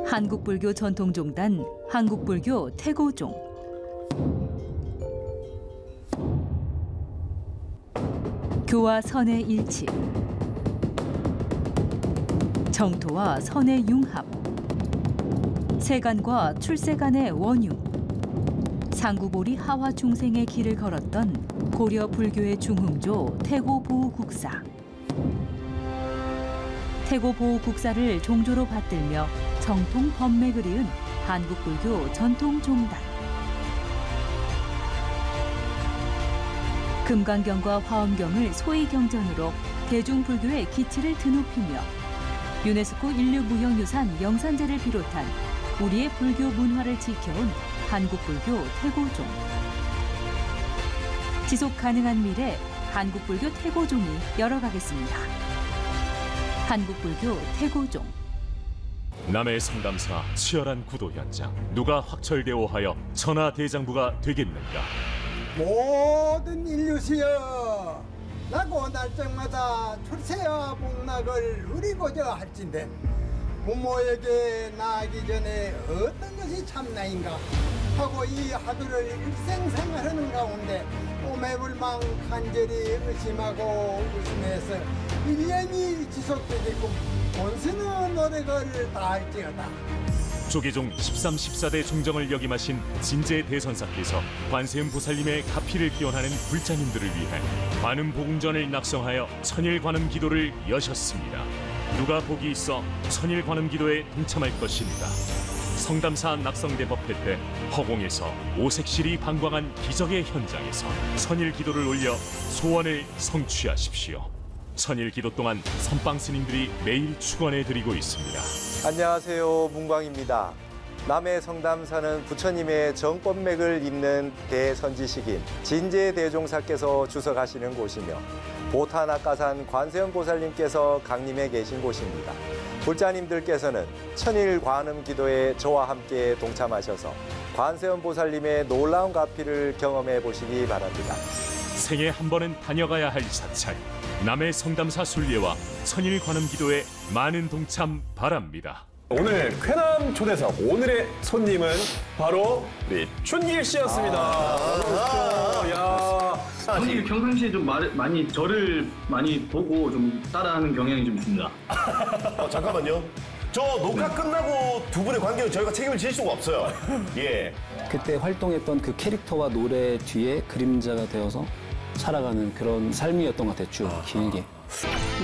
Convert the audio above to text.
한국불교 전통종단 한국불교 태고종. 교와 선의 일치, 정토와 선의 융합, 세간과 출세간의 원융, 상구보리 하화 중생의 길을 걸었던 고려 불교의 중흥조 태고보호국사. 태고보호국사를 종조로 받들며 정통 법맥을 이은 한국불교 전통종단. 금강경과 화엄경을 소위경전으로 대중불교의 기치를 드높이며 유네스코 인류무형유산 영산제를 비롯한 우리의 불교 문화를 지켜온 한국불교 태고종. 지속가능한 미래 한국불교 태고종이 열어가겠습니다. 한국불교 태고종. 남해 성담사 치열한 구도 현장, 누가 확철대오하여 천하대장부가 되겠는가? 모든 인류시여, 나고 날짜마다 출세와 복락을 누리고자 할진대 부모에게 나아가기 전에 어떤 것이 참나인가 하고 이 하루를 일생생활하는 가운데 오매불망 간절히 의심하고 웃으면서 1년이 지속되게끔 본스는 노력을 다할지어다. 조계종 13, 14대 종정을 역임하신 진제 대선사께서 관세음 보살님의 가피를 기원하는 불자님들을 위해 관음복음전을 낙성하여 천일관음 기도를 여셨습니다. 누가 복이 있어 천일관음 기도에 동참할 것인가? 성담사 낙성대법회 때 허공에서 오색실이 방광한 기적의 현장에서 천일 기도를 올려 소원을 성취하십시오. 천일 기도 동안 선방 스님들이 매일 축원해 드리고 있습니다. 안녕하세요, 문광입니다. 남해 성담사는 부처님의 정법맥을 잇는 대선지식인 진제대종사께서 주석하시는 곳이며 보타낙가산 관세음보살님께서 강림해 계신 곳입니다. 불자님들께서는 천일 관음 기도에 저와 함께 동참하셔서 관세음보살님의 놀라운 가피를 경험해 보시기 바랍니다. 생애 한 번은 다녀가야 할 사찰, 남해 성담사 순례와 천일 관음 기도에 많은 동참 바랍니다. 오늘 쾌남 초대석, 오늘의 손님은 바로 우리 춘길 씨였습니다. 형님 평상시에 좀 많이 저를 많이 보고 좀 따라하는 경향이 좀 있습니다. 잠깐만요. 저 녹화 끝나고 두 분의 관계는 저희가 책임을 질 수가 없어요. 예. 그때 활동했던 그 캐릭터와 노래 뒤에 그림자가 되어서 살아가는 그런 삶이었던 것 같아요, 쭉 길게.